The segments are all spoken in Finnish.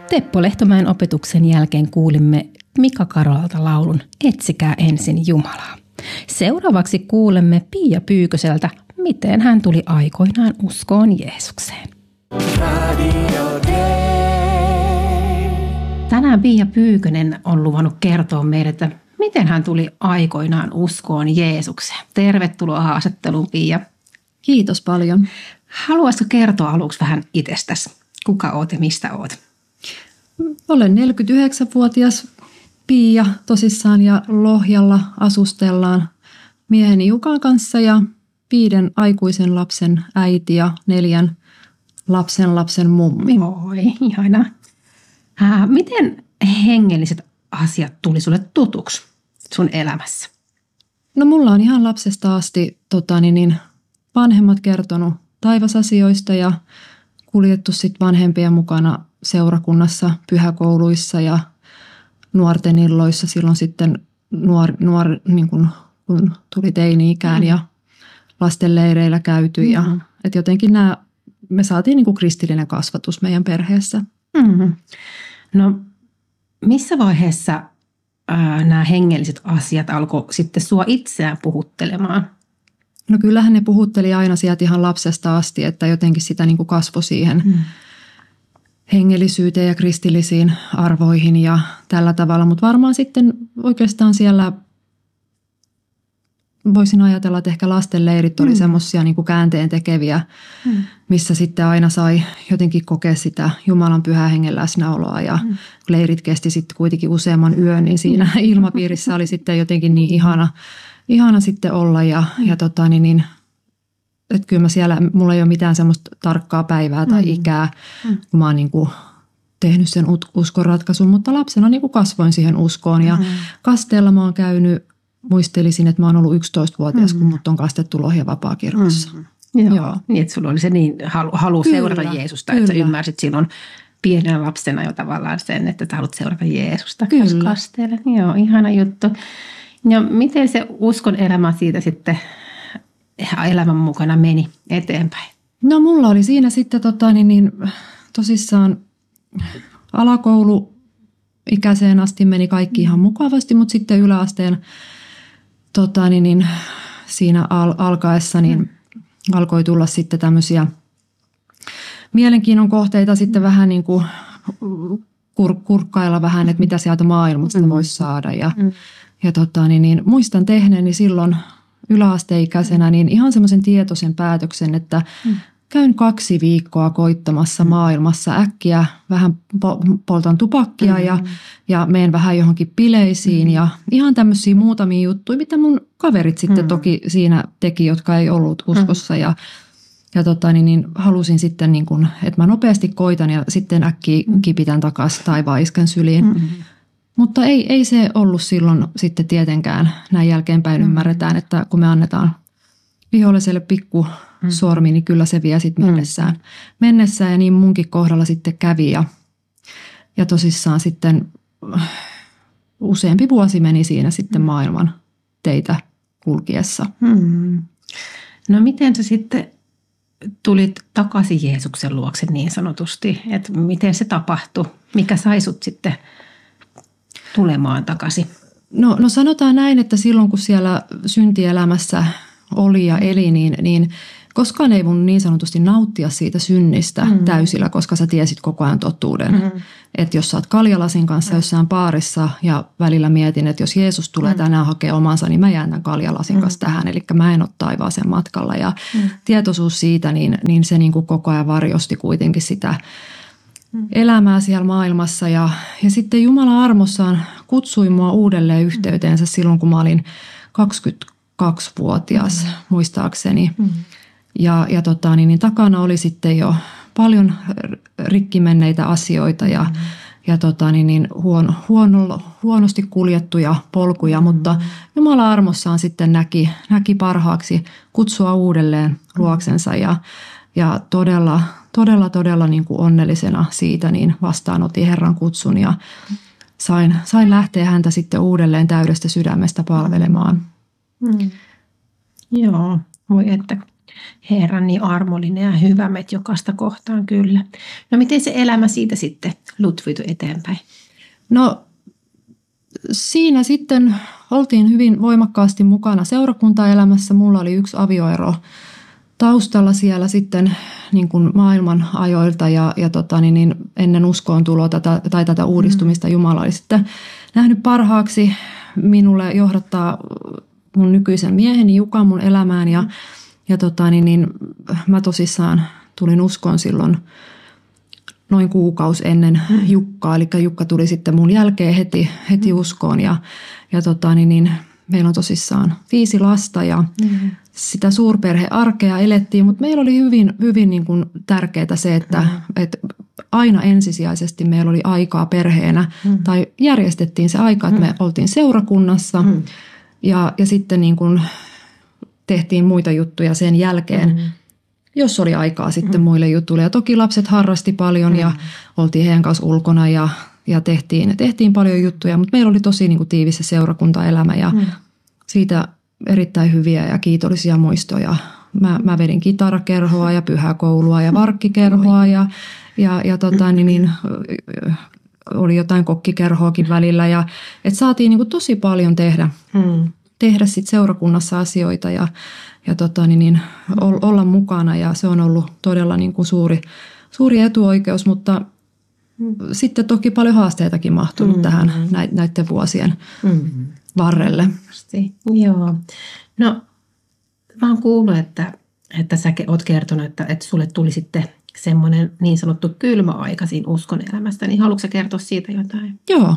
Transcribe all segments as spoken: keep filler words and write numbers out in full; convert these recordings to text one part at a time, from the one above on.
Teppo Lehtomäen opetuksen jälkeen kuulimme Mika Karolalta laulun Etsikää ensin Jumalaa. Seuraavaksi kuulemme Pia Pyyköseltä, miten hän tuli aikoinaan uskoon Jeesukseen. Tänään Pia Pyykönen on luvannut kertoa meille, että miten hän tuli aikoinaan uskoon Jeesukseen. Tervetuloa haastatteluun, Pia. Kiitos paljon. Haluaisitko kertoa aluksi vähän itsestäsi? Kuka oot ja mistä oot? Olen neljäkymmentäyhdeksänvuotias Pia tosissaan ja Lohjalla asustellaan mieheni Jukan kanssa ja viiden aikuisen lapsen äiti ja neljän lapsen lapsen mummi. Oi, ihanaa. Äh, miten hengelliset asiat tuli sulle tutuksi sun elämässä? No mulla on ihan lapsesta asti tota, niin, niin, vanhemmat kertonut taivasasioista ja kuljettu sitten vanhempien mukana seurakunnassa, pyhäkouluissa ja nuorten illoissa silloin sitten nuor, nuor, niin kun, kun tuli teini-ikään mm. ja lastenleireillä käyty. Mm-hmm. Ja, et jotenkin nämä, me saatiin niin kuin kristillinen kasvatus meidän perheessä. Mm-hmm. No missä vaiheessa ää, nämä hengelliset asiat alkoi sitten sua itseään puhuttelemaan? No kyllähän ne puhutteli aina sieltä ihan lapsesta asti, että jotenkin sitä niin kuin kasvoi siihen mm. hengellisyyteen ja kristillisiin arvoihin ja tällä tavalla. Mutta varmaan sitten oikeastaan siellä voisin ajatella, että ehkä lastenleirit oli mm. semmoisia niin kuin käänteen tekeviä, mm. missä sitten aina sai jotenkin kokea sitä Jumalan pyhää hengen läsnäoloa. Ja mm. leirit kesti sitten kuitenkin useamman yön, niin siinä ilmapiirissä oli sitten jotenkin niin ihana, ihana sitten olla. Ja, mm. ja tota, niin, niin, että kyllä mä siellä, mulla ei ole mitään semmoista tarkkaa päivää tai mm. ikää, mm. kun mä oon niin kuin tehnyt sen uskonratkaisun, mutta lapsena niin kuin kasvoin siihen uskoon ja mm. kasteella mä oon käynyt. Muistelisin, että mä oon ollut yksitoistavuotias, mm-hmm. kun mut on kastettu Lohjan vapaakirkossa. Mm-hmm. Joo. Joo. Niin, että sulla oli se niin halu, halu seurata Jeesusta, kyllä. Että sä ymmärsit silloin pienenä lapsena jo tavallaan sen, että sä haluat seurata Jeesusta. Kyllä. Kasteella. Joo, ihana juttu. Ja miten se uskon elämä siitä sitten elämän mukana meni eteenpäin? No mulla oli siinä sitten tota, niin, niin, tosissaan alakoulu ikäiseen asti meni kaikki ihan mukavasti, mutta sitten yläasteen tota, niin, niin, siinä al- alkaessa niin mm. alkoi tulla sitten tämmöisiä mielenkiinnon kohteita sitten vähän niin kuin kur- kurkkailla vähän, että mitä sieltä maailmasta mm. voisi saada. Ja, mm. ja tota, niin, niin, muistan tehneeni silloin yläasteikäisenä niin ihan semmoisen tietoisen päätöksen, että mm. käyn kaksi viikkoa koittamassa mm. maailmassa äkkiä, vähän poltan tupakkia mm. ja, ja menen vähän johonkin bileisiin mm. ja ihan tämmöisiä muutamia juttuja, mitä mun kaverit sitten mm. toki siinä teki, jotka ei ollut uskossa ja, ja tota, niin, niin, halusin sitten, niin kun, että mä nopeasti koitan ja sitten äkkiä kipitän takaisin taivaan iskän syliin. Mm. Mutta ei, ei se ollut silloin sitten tietenkään, näin jälkeenpäin mm. ymmärretään, että kun me annetaan viholliselle pikku Mm. sormi, niin kyllä se vie sitten mennessään. Mm. Mennessään ja niin munkin kohdalla sitten kävi ja, ja tosissaan sitten useampi vuosi meni siinä sitten maailman teitä kulkiessa. Mm. No miten sä sitten tulit takaisin Jeesuksen luokse niin sanotusti, että miten se tapahtui? Mikä sai sut sitten tulemaan takaisin? No, no sanotaan näin, että silloin kun siellä syntielämässä oli ja eli, niin, niin koskaan ei mun niin sanotusti nauttia siitä synnistä mm. täysillä, koska sä tiesit koko ajan totuuden. Mm. Että jos sä oot kaljalasin kanssa mm. jossain baarissa ja välillä mietin, että jos Jeesus tulee mm. tänään hakea omansa, niin mä jään tämän kaljalasin mm. kanssa tähän. Eli mä en ole taivaaseen matkalla. Ja mm. tietoisuus siitä, niin, niin se niin kuin koko ajan varjosti kuitenkin sitä mm. elämää siellä maailmassa. Ja, ja sitten Jumala armossaan kutsui mua uudelleen yhteyteensä silloin, kun mä olin kaksikymmentäkaksivuotias mm. muistaakseni. Mm. Ja, ja tota, niin, niin takana oli sitten jo paljon rikki menneitä asioita ja, mm. ja tota, niin, niin huono, huono, huonosti kuljettuja polkuja, mm. mutta Jumala armossaan sitten näki, näki parhaaksi kutsua uudelleen luoksensa ja, ja todella, todella, todella niin kuin onnellisena siitä niin vastaanotin Herran kutsun ja sain, sain lähteä häntä sitten uudelleen täydestä sydämestä palvelemaan. Mm. Joo, voi että Herran niin armollinen ja hyvä meitä jokaista kohtaan kyllä. No miten se elämä siitä sitten lutviutui eteenpäin? No siinä sitten oltiin hyvin voimakkaasti mukana seurakuntaelämässä. Mulla oli yksi avioero taustalla siellä sitten niin kuin maailman ajoilta ja, ja tota, niin, niin ennen uskoon tuloa tätä, tai tätä uudistumista Jumala oli sitten nähnyt parhaaksi minulle johdattaa mun nykyisen mieheni Jukan mun elämään ja, ja tota, niin, niin, mä tosissaan tulin uskoon silloin noin kuukausi ennen Jukkaa, eli Jukka tuli sitten mun jälkeen heti, heti uskoon ja, ja tota, niin, niin, meillä on tosissaan viisi lasta ja mm. sitä suurperhearkea elettiin, mutta meillä oli hyvin, hyvin niin kuin tärkeää se, että, mm. että aina ensisijaisesti meillä oli aikaa perheenä mm. tai järjestettiin se aika, että me oltiin seurakunnassa mm. ja, ja sitten niin kuin tehtiin muita juttuja sen jälkeen, mm. jos oli aikaa sitten mm. muille jutuille. Ja toki lapset harrasti paljon mm. ja oltiin heidän kanssa ulkona ja Ja tehtiin, tehtiin paljon juttuja, mutta meillä oli tosi niin kuin tiivis se seurakuntaelämä ja mm. siitä erittäin hyviä ja kiitollisia muistoja. Mä, mä vedin kitarakerhoa ja pyhäkoulua ja varkkikerhoa ja, ja, ja tota, niin, niin, oli jotain kokkikerhoakin välillä. Ja, et saatiin niin kuin tosi paljon tehdä, mm. tehdä sit seurakunnassa asioita ja, ja tota, niin, niin, olla mukana ja se on ollut todella niin kuin suuri, suuri etuoikeus, mutta sitten toki paljon haasteitakin mahtunut mm-hmm. tähän näiden vuosien mm-hmm. varrelle. Joo. No mä oon kuullut, että, että sä oot kertonut, että, että sulle tuli sitten semmoinen niin sanottu kylmä aika siinä uskon elämästä. Niin haluatko sä kertoa siitä jotain? Joo.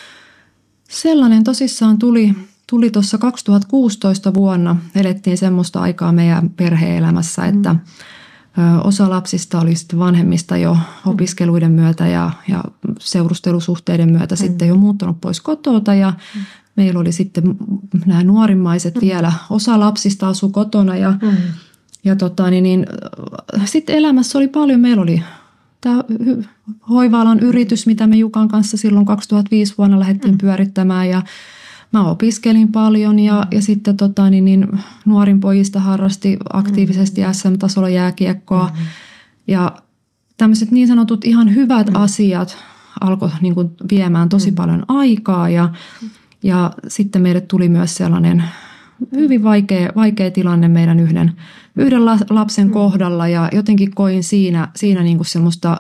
Sellainen tosissaan tuli, tuli tuossa kaksituhattakuusitoista vuonna. Elettiin semmoista aikaa meidän perhe-elämässä, että mm. osa lapsista oli sitten vanhemmista jo opiskeluiden myötä ja, ja seurustelusuhteiden myötä mm. sitten jo muuttanut pois kotota ja mm. meillä oli sitten nämä nuorimmaiset mm. vielä. Osa lapsista asui kotona ja, mm. ja tota, niin, niin, sitten elämässä oli paljon. Meillä oli tämä hoiva-alan yritys, mitä me Jukan kanssa silloin kaksituhattaviisi vuonna lähdettiin mm. pyörittämään ja mä opiskelin paljon ja, ja sitten tota, niin, niin, nuorin pojista harrasti aktiivisesti S M-tasolla jääkiekkoa. Mm-hmm. Ja tämmöiset niin sanotut ihan hyvät mm-hmm. asiat alkoi niin kuin viemään tosi mm-hmm. paljon aikaa. Ja, ja sitten meille tuli myös sellainen hyvin vaikea, vaikea tilanne meidän yhden, yhden lapsen kohdalla. Ja jotenkin koin siinä, siinä niin kuin semmoista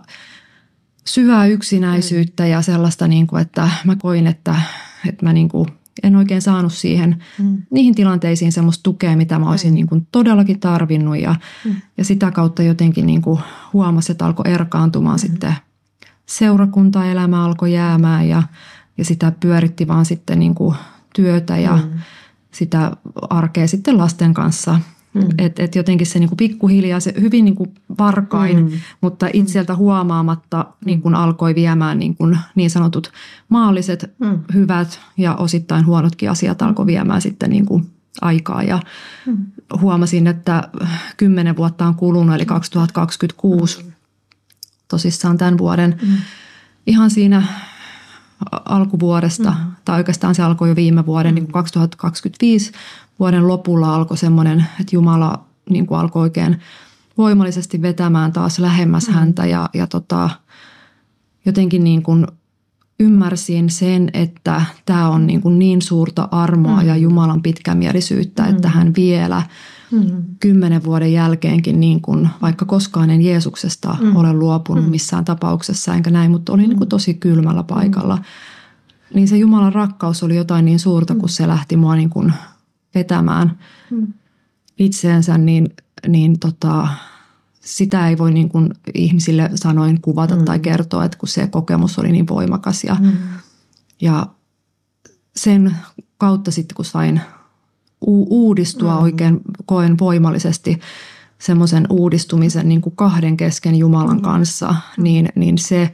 syvää yksinäisyyttä ja sellaista, niin kuin, että mä koin, että, että mä niin kuin en oikein saanut siihen, mm. niihin tilanteisiin semmoista tukea, mitä mä olisin mm. niin kuin todellakin tarvinnut. Ja, mm. ja sitä kautta jotenkin niin kuin huomasi, että alkoi erkaantumaan mm. sitten seurakuntaelämä alkoi jäämään ja, ja sitä pyöritti vaan sitten niin kuin työtä ja mm. sitä arkea sitten lasten kanssa. Mm. Että et jotenkin se niinku pikkuhiljaa, se hyvin niinku varkain, mm. mutta itseltä huomaamatta niinku alkoi viemään niinku niin sanotut maalliset mm. hyvät ja osittain huonotkin asiat alkoi viemään sitten niinku aikaa. Ja mm. huomasin, että kymmenen vuotta on kulunut, eli kaksituhattakaksikymmentäkuusi mm. tosissaan tämän vuoden mm. ihan siinä alkuvuodesta, mm. tai oikeastaan se alkoi jo viime vuoden, mm. niin kuin kaksituhattakaksikymmentäviisi vuoden lopulla alkoi semmoinen, että Jumala niin kuin alkoi oikein voimallisesti vetämään taas lähemmäs mm. häntä ja, ja tota, jotenkin niin kuin ymmärsin sen, että tämä on niin, kuin niin suurta armoa mm. ja Jumalan pitkämielisyyttä, mm. että hän vielä mm. kymmenen vuoden jälkeenkin, niin kuin, vaikka koskaan en Jeesuksesta mm. ole luopunut missään tapauksessa enkä näin, mutta olin mm. niin kuin tosi kylmällä paikalla. Mm. Niin se Jumalan rakkaus oli jotain niin suurta, kun se lähti mua niin kuin vetämään mm. itseensä, niin, niin tota, sitä ei voi niin kuin ihmisille sanoin kuvata mm. tai kertoa, että kun se kokemus oli niin voimakas. Ja, mm. ja sen kautta sitten, kun sain u- uudistua mm. oikein, koen voimallisesti semmoisen uudistumisen niin kuin kahden kesken Jumalan mm. kanssa, mm. niin, niin se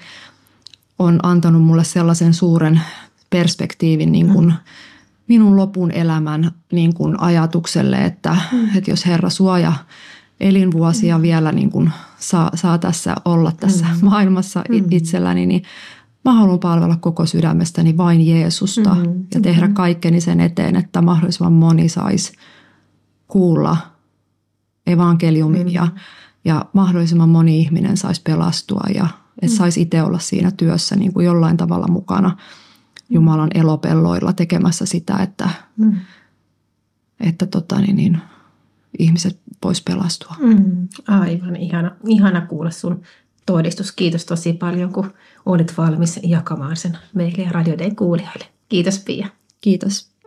on antanut mulle sellaisen suuren perspektiivin niin kuin mm. minun lopun elämän niin kuin ajatukselle, että, mm. että jos Herra suoja elinvuosia mm. vielä niin kuin saa, saa tässä olla tässä mm. maailmassa mm. itselläni, niin mä haluan palvella koko sydämestäni vain Jeesusta mm. ja tehdä kaikkeni sen eteen, että mahdollisimman moni saisi kuulla evankeliumin mm. ja, ja mahdollisimman moni ihminen saisi pelastua ja että saisi itse olla siinä työssä niin kuin jollain tavalla mukana Jumalan elopelloilla tekemässä sitä, että, mm. että tota, niin, niin, ihmiset vois pelastua. Mm. Aivan ihana, ihana kuulla sun todistus. Kiitos tosi paljon, kun olet valmis jakamaan sen meille ja Radio Dayn kuulijoille. Kiitos Pia. Kiitos.